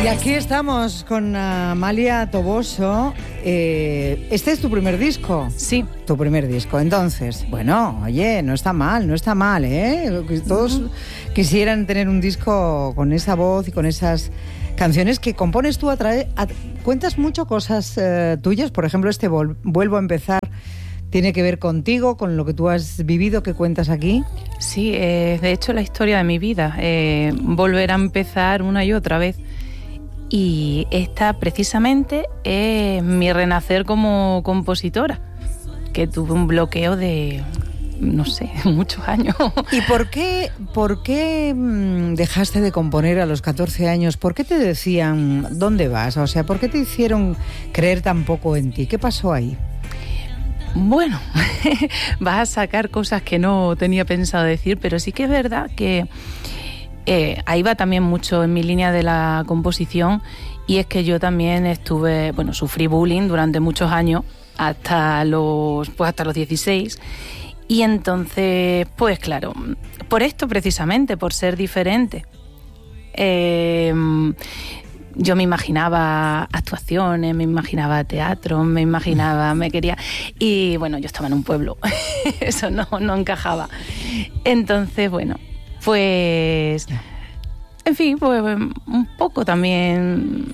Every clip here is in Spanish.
Y aquí estamos con Amalia Toboso. ¿Este es tu primer disco? Sí. Tu primer disco. Entonces, bueno, oye, no está mal, ¿eh? Todos quisieran tener un disco con esa voz y con esas canciones que compones tú. Cuentas mucho cosas tuyas. Por ejemplo, este Vuelvo a empezar tiene que ver contigo, con lo que tú has vivido, que cuentas aquí. Sí, de hecho la historia de mi vida. Volver a empezar una y otra vez. Y esta precisamente es mi renacer como compositora, que tuve un bloqueo de, no sé, muchos años. ¿Y por qué dejaste de componer a los 14 años? ¿Por qué te decían dónde vas? O sea, ¿por qué te hicieron creer tan poco en ti? ¿Qué pasó ahí? Bueno, vas a sacar cosas que no tenía pensado decir, pero sí que es verdad que ahí va también mucho en mi línea de la composición, y es que yo también sufrí bullying durante muchos años, hasta los 16, y entonces, pues claro, por esto precisamente, por ser diferente, yo me imaginaba actuaciones, me imaginaba teatro, me quería... Y bueno, yo estaba en un pueblo, eso no encajaba. Entonces, bueno, pues... En fin, pues un poco también...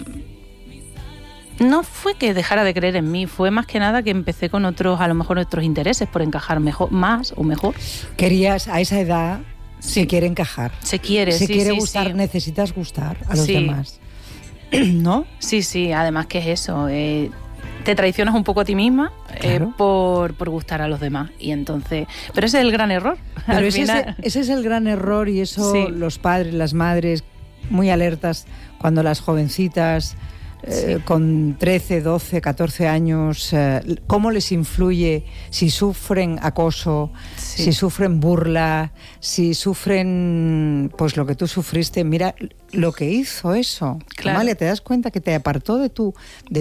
No fue que dejara de creer en mí, fue más que nada que empecé con otros intereses por encajar más o mejor. Querías, a esa edad, sí. Se quiere encajar. Se quiere gustar, sí. Necesitas gustar a los demás. ¿No? Sí, además que es eso, te traicionas un poco a ti misma, claro. por gustar a los demás, y entonces, pero ese es el gran error. Pero ese es el gran error, y eso sí. Los padres, las madres, muy alertas cuando las jovencitas con 13, 12, 14 años, cómo les influye si sufren acoso, si sufren burla, si sufren pues lo que tú sufriste. Mira lo que hizo eso. Claro. Amalia, te das cuenta que te apartó de tu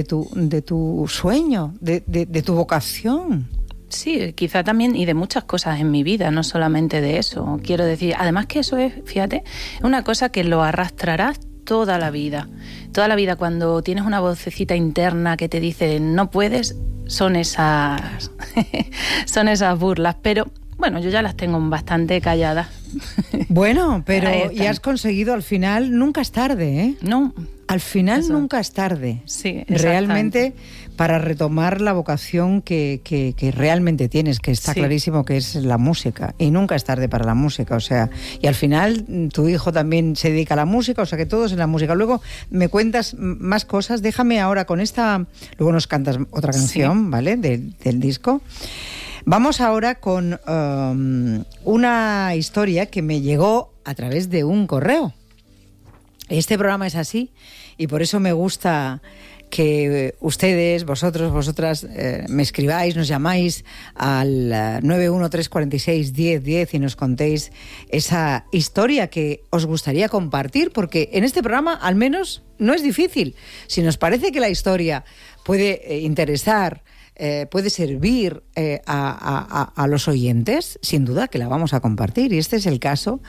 sueño, de tu vocación. Sí, quizá también, y de muchas cosas en mi vida, no solamente de eso. Quiero decir, además que eso es, fíjate, una cosa que lo arrastrarás toda la vida. Toda la vida, cuando tienes una vocecita interna que te dice no puedes, son esas burlas. Pero bueno, yo ya las tengo bastante calladas. Bueno, pero y has conseguido al final, nunca es tarde, ¿eh? No. Al final nunca es tarde. Sí, realmente, para retomar la vocación que realmente tienes, que está clarísimo que es la música. Y nunca es tarde para la música, o sea... Y al final, tu hijo también se dedica a la música, o sea que todos en la música. Luego me cuentas más cosas. Déjame ahora con esta... Luego nos cantas otra canción, ¿vale? Del disco. Vamos ahora con una historia que me llegó a través de un correo. Este programa es así, y por eso me gusta que ustedes, vosotras, me escribáis, nos llamáis al 913461010 y nos contéis esa historia que os gustaría compartir, porque en este programa al menos no es difícil. Si nos parece que la historia puede interesar, puede servir a los oyentes, sin duda que la vamos a compartir. Y este es el caso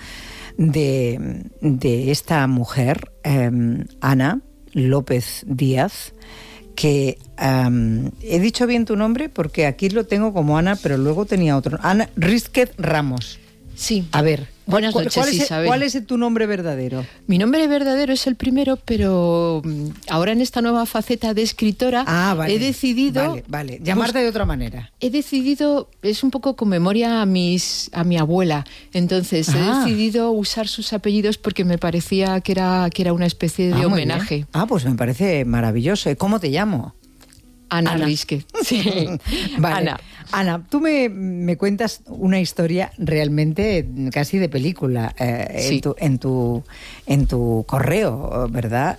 de esta mujer, Ana López Díaz, que he dicho bien tu nombre porque aquí lo tengo como Ana, pero luego tenía otro. Ana Rísquez Ramos. Sí. A ver, buenas noches, Isabel. ¿Cuál es tu nombre verdadero? Mi nombre verdadero es el primero, pero ahora en esta nueva faceta de escritora he decidido... Vale, llamarte de otra manera. He decidido, es un poco con memoria a mi abuela, entonces he decidido usar sus apellidos porque me parecía que era una especie de homenaje. Pues me parece maravilloso. ¿Cómo te llamo? Ana Rísquez. Sí. Vale. Ana, tú me cuentas una historia realmente casi de película en tu correo, ¿verdad?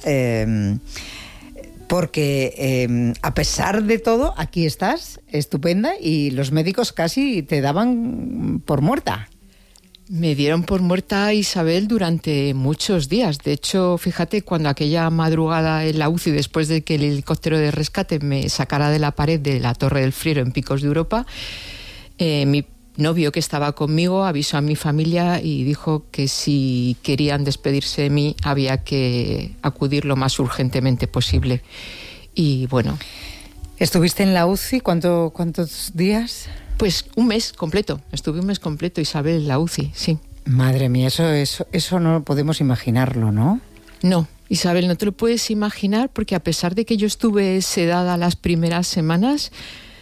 Porque a pesar de todo, aquí estás, estupenda, y los médicos casi te daban por muerta. Me dieron por muerta, Isabel, durante muchos días. De hecho, fíjate, cuando aquella madrugada en la UCI, después de que el helicóptero de rescate me sacara de la pared de la Torre del Friero en Picos de Europa, mi novio que estaba conmigo avisó a mi familia y dijo que si querían despedirse de mí había que acudir lo más urgentemente posible. Y bueno. ¿Estuviste en la UCI? ¿Cuántos días? Pues un mes completo. Estuve un mes completo, Isabel, en la UCI, sí. Madre mía, eso no podemos imaginarlo, ¿no? No, Isabel, no te lo puedes imaginar, porque a pesar de que yo estuve sedada las primeras semanas,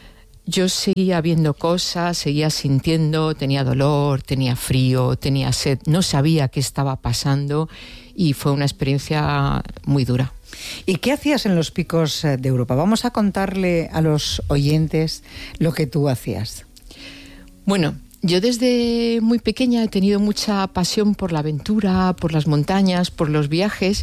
yo seguía viendo cosas, seguía sintiendo, tenía dolor, tenía frío, tenía sed, no sabía qué estaba pasando y fue una experiencia muy dura. ¿Y qué hacías en los picos de Europa? Vamos a contarle a los oyentes lo que tú hacías. Bueno, yo desde muy pequeña he tenido mucha pasión por la aventura, por las montañas, por los viajes.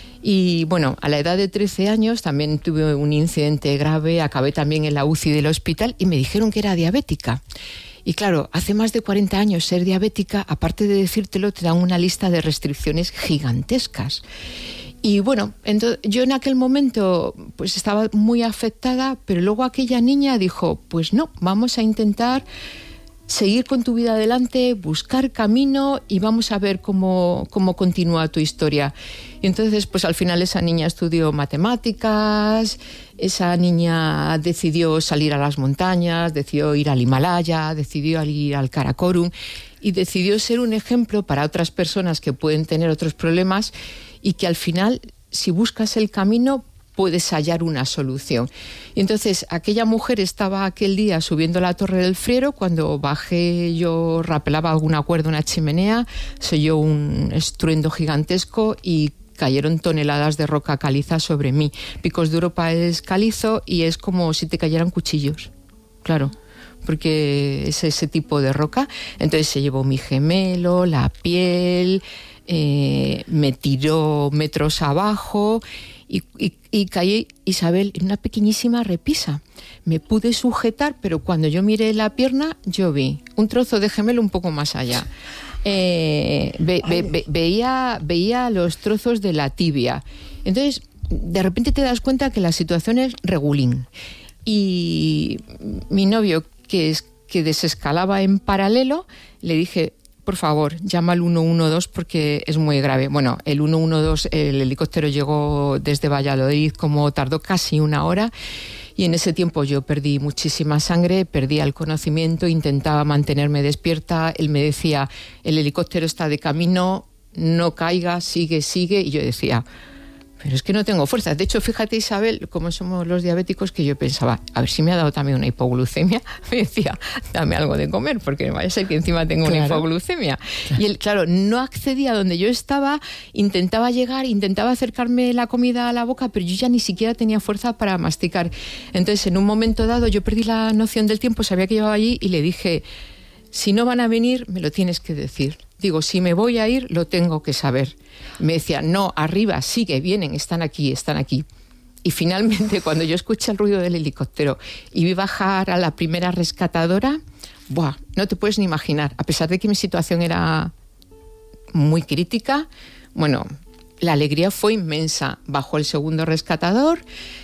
Y bueno, a la edad de 13 años también tuve un incidente grave, acabé también en la UCI del hospital y me dijeron que era diabética. Y claro, hace más de 40 años ser diabética, aparte de decírtelo, te dan una lista de restricciones gigantescas. Y bueno, entonces, yo en aquel momento pues estaba muy afectada, pero luego aquella niña dijo, pues no, vamos a intentar seguir con tu vida adelante, buscar camino y vamos a ver cómo continúa tu historia. Y entonces, pues al final esa niña estudió matemáticas, esa niña decidió salir a las montañas, decidió ir al Himalaya, decidió ir al Karakorum y decidió ser un ejemplo para otras personas que pueden tener otros problemas y que al final, si buscas el camino, puedes hallar una solución. Y entonces aquella mujer estaba aquel día subiendo la Torre del Friero, cuando bajé yo rapelaba alguna cuerda, una chimenea, se oyó un estruendo gigantesco y cayeron toneladas de roca caliza sobre mí. Picos de Europa es calizo y es como si te cayeran cuchillos, claro, porque es ese tipo de roca. Entonces se llevó mi gemelo, la piel, me tiró metros abajo y caí, Isabel, en una pequeñísima repisa. Me pude sujetar, pero cuando yo miré la pierna, yo vi un trozo de gemelo un poco más allá. Veía los trozos de la tibia. Entonces, de repente te das cuenta que la situación es regulín. Y mi novio, que desescalaba en paralelo, le dije, por favor, llama al 112 porque es muy grave. Bueno, el 112, el helicóptero llegó desde Valladolid, como tardó casi una hora, y en ese tiempo yo perdí muchísima sangre, perdía el conocimiento, intentaba mantenerme despierta. Él me decía, el helicóptero está de camino, no caiga, sigue, y yo decía, pero es que no tengo fuerza. De hecho, fíjate, Isabel, cómo somos los diabéticos, que yo pensaba, a ver si me ha dado también una hipoglucemia. Me decía, dame algo de comer, porque no vaya a ser que encima tengo una hipoglucemia. Y él, claro, no accedía a donde yo estaba, intentaba llegar, intentaba acercarme la comida a la boca, pero yo ya ni siquiera tenía fuerza para masticar. Entonces, en un momento dado, yo perdí la noción del tiempo, sabía que iba allí y le dije, si no van a venir, me lo tienes que decir. Digo, si me voy a ir, lo tengo que saber. Me decía, no, arriba, sigue, vienen, están aquí. Y finalmente, cuando yo escuché el ruido del helicóptero y vi bajar a la primera rescatadora, ¡buah!, no te puedes ni imaginar. A pesar de que mi situación era muy crítica, bueno, la alegría fue inmensa. Bajó el segundo rescatador,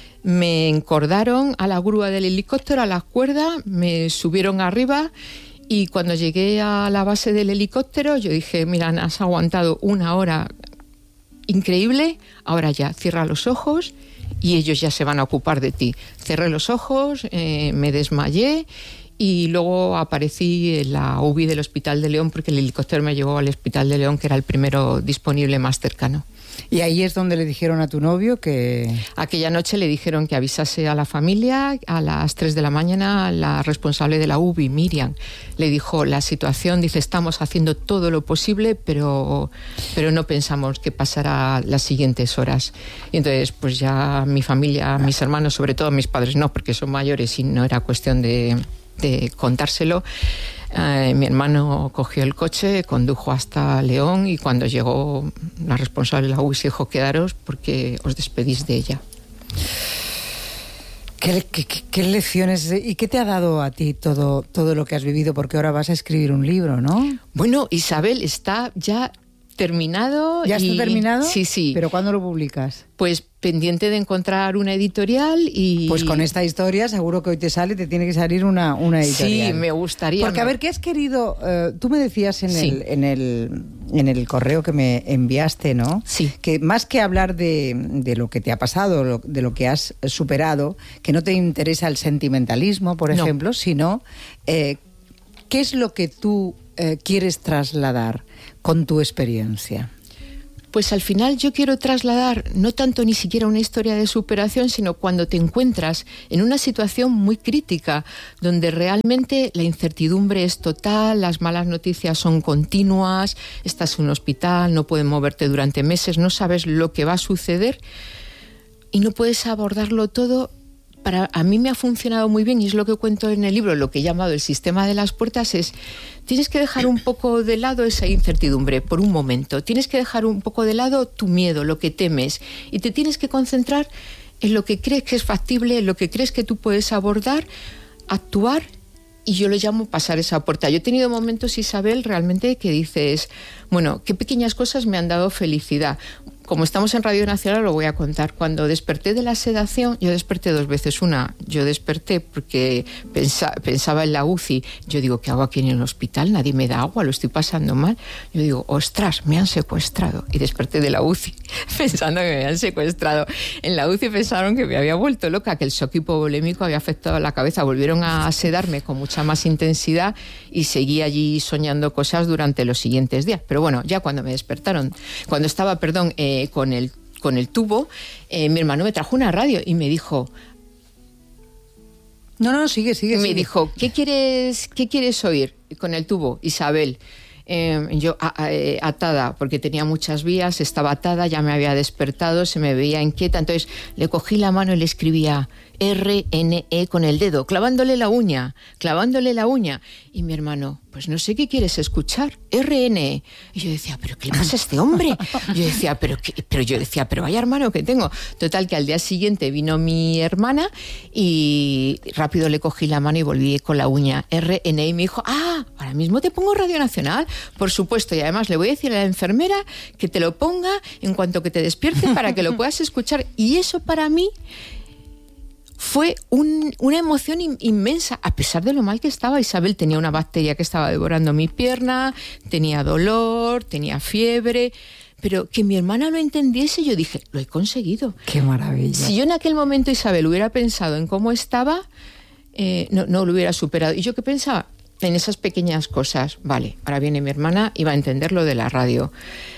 me encordaron a la grúa del helicóptero, a la cuerda, me subieron arriba. Y cuando llegué a la base del helicóptero, yo dije, mira, has aguantado una hora increíble, ahora ya, cierra los ojos y ellos ya se van a ocupar de ti. Cerré los ojos, me desmayé y luego aparecí en la UBI del Hospital de León, porque el helicóptero me llevó al Hospital de León, que era el primero disponible más cercano. ¿Y ahí es donde le dijeron a tu novio que...? Aquella noche le dijeron que avisase a la familia. A las 3 de la mañana la responsable de la UBI, Miriam, le dijo la situación, dice, estamos haciendo todo lo posible, pero no pensamos que pasará las siguientes horas. Y entonces pues ya mi familia, mis hermanos, sobre todo mis padres no, porque son mayores y no era cuestión de contárselo. Mi hermano cogió el coche, condujo hasta León y cuando llegó la responsable de la UBI dijo, quedaros porque os despedís de ella. ¿Qué lecciones y qué te ha dado a ti todo lo que has vivido? Porque ahora vas a escribir un libro, ¿no? Bueno, Isabel, está ya terminado. ¿Ya está terminado? Sí, sí. ¿Pero cuándo lo publicas? Pues pendiente de encontrar una editorial y... Pues con esta historia seguro que hoy te tiene que salir una editorial. Sí, me gustaría. Porque, a ver, ¿qué has querido? Tú me decías en el correo que me enviaste, ¿no? Sí. Que más que hablar de lo que te ha pasado, de lo que has superado, que no te interesa el sentimentalismo, por ejemplo, sino ¿qué es lo que tú quieres trasladar con tu experiencia? Pues al final yo quiero trasladar no tanto ni siquiera una historia de superación, sino cuando te encuentras en una situación muy crítica, donde realmente la incertidumbre es total, las malas noticias son continuas, estás en un hospital, no puedes moverte durante meses, no sabes lo que va a suceder y no puedes abordarlo todo. A mí me ha funcionado muy bien, y es lo que cuento en el libro, lo que he llamado el sistema de las puertas, es tienes que dejar un poco de lado esa incertidumbre por un momento, tienes que dejar un poco de lado tu miedo, lo que temes, y te tienes que concentrar en lo que crees que es factible, en lo que crees que tú puedes abordar, actuar, y yo lo llamo pasar esa puerta. Yo he tenido momentos, Isabel, realmente que dices, bueno, qué pequeñas cosas me han dado felicidad. Como estamos en Radio Nacional, lo voy a contar. Cuando desperté de la sedación, yo desperté 2 veces. Una, yo desperté porque pensaba en la UCI. Yo digo, ¿qué hago aquí en el hospital? Nadie me da agua, lo estoy pasando mal. Yo digo, ostras, me han secuestrado. Y desperté de la UCI pensando que me habían secuestrado. En la UCI pensaron que me había vuelto loca, que el shock hipovolémico había afectado la cabeza. Volvieron a sedarme con mucha más intensidad y seguí allí soñando cosas durante los siguientes días. Pero bueno, ya cuando me despertaron, cuando estaba, con el tubo, mi hermano me trajo una radio y me dijo... No, sigue. Me dijo, ¿qué quieres oír con el tubo, Isabel? Yo atada, porque tenía muchas vías, estaba atada, ya me había despertado, se me veía inquieta, entonces le cogí la mano y le escribía RNE con el dedo, clavándole la uña, y mi hermano, pues no sé qué quieres escuchar, RNE, y yo decía, ¿pero qué le pasa a este hombre? Yo decía, pero vaya hermano que tengo. Total, que al día siguiente vino mi hermana y rápido le cogí la mano y volví con la uña, RNE, y me dijo, ahora mismo te pongo Radio Nacional, por supuesto, y además le voy a decir a la enfermera que te lo ponga en cuanto que te despierte para que lo puedas escuchar. Y eso para mí fue una emoción inmensa, a pesar de lo mal que estaba. Isabel tenía una bacteria que estaba devorando mi pierna, tenía dolor, tenía fiebre, pero que mi hermana lo entendiese, yo dije, lo he conseguido. ¡Qué maravilla! Si yo en aquel momento, Isabel, hubiera pensado en cómo estaba, no lo hubiera superado. ¿Y yo qué pensaba? En esas pequeñas cosas. Vale, ahora viene mi hermana y va a entender lo de la radio.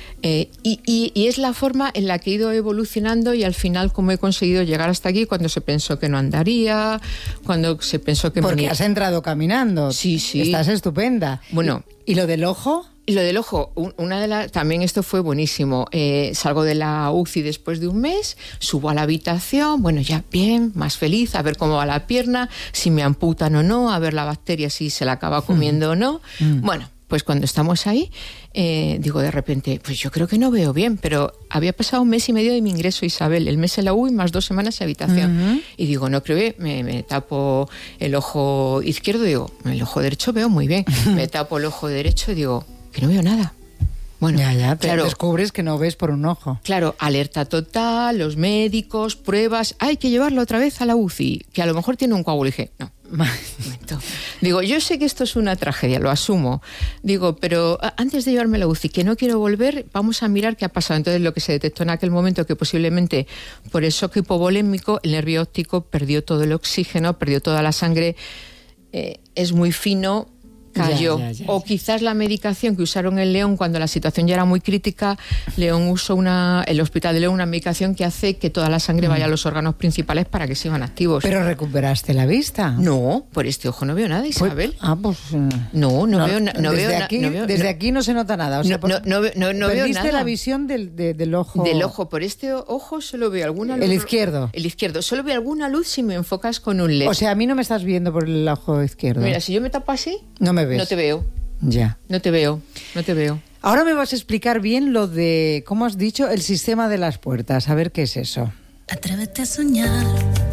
Y es la forma en la que he ido evolucionando, y al final cómo he conseguido llegar hasta aquí, cuando se pensó que no andaría, cuando se pensó que... Porque has entrado caminando. Sí. Estás estupenda. Bueno. ¿Y lo del ojo? Y lo del ojo, también esto fue buenísimo. Salgo de la UCI después de un mes, subo a la habitación, bueno, ya bien, más feliz, a ver cómo va la pierna, si me amputan o no, a ver la bacteria si se la acaba comiendo o no. Bueno, pues cuando estamos ahí, digo de repente, pues yo creo que no veo bien, pero había pasado 1 mes y medio de mi ingreso, Isabel, el mes en la UI más 2 semanas en habitación. Y digo, no creo que me tapo el ojo izquierdo, digo, el ojo derecho veo muy bien. Me tapo el ojo derecho y digo, que no veo nada. Bueno, ya, claro, descubres que no ves por un ojo. Claro, alerta total, los médicos, pruebas, hay que llevarlo otra vez a la UCI, que a lo mejor tiene un coágulo. Y dije, no, un momento. Digo, yo sé que esto es una tragedia, lo asumo. Digo, pero antes de llevarme a la UCI, que no quiero volver, vamos a mirar qué ha pasado. Entonces, lo que se detectó en aquel momento, que posiblemente por el shock hipovolémico, el nervio óptico perdió todo el oxígeno, perdió toda la sangre, es muy fino, cayó. Ya. O quizás la medicación que usaron en León cuando la situación ya era muy crítica, León usó el Hospital de León una medicación que hace que toda la sangre vaya a los órganos principales para que sigan activos. ¿Pero recuperaste la vista? No, por este ojo no veo nada, Isabel. No veo nada. Desde aquí no se nota nada. O sea, no veo nada. Perdiste la visión del ojo. Del ojo. Por este ojo solo veo alguna luz. ¿El izquierdo? El izquierdo. Solo veo alguna luz si me enfocas con un LED. O sea, a mí no me estás viendo por el ojo izquierdo. Mira, si yo me tapo así, no me ves. No te veo. Ya. No te veo. Ahora me vas a explicar bien lo de, ¿cómo has dicho? El sistema de las puertas. A ver qué es eso. Atrévete a soñar.